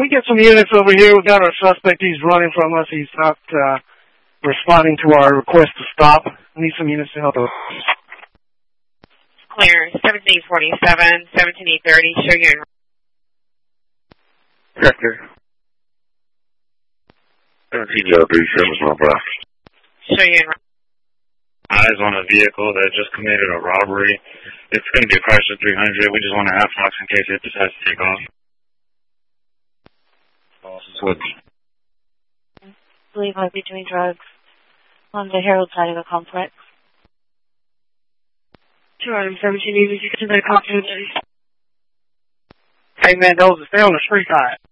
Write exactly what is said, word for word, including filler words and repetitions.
we get some units over here? We got our suspect. He's running from us. He's not uh, responding to our request to stop. We need some units to help us. Clear. seventeen forty-seven, seventeen eight thirty. Show you in. Sector. seventeen thirty-seven is my boss. Show you in. Eyes on a vehicle that just committed a robbery. It's going to be a Chrysler three hundred. We just want to have Fox in case it decides to take off. Switch. I believe might be doing drugs on the Herald side of the complex. two seventeen, you get to the complex. Hey man, those stay on the street side.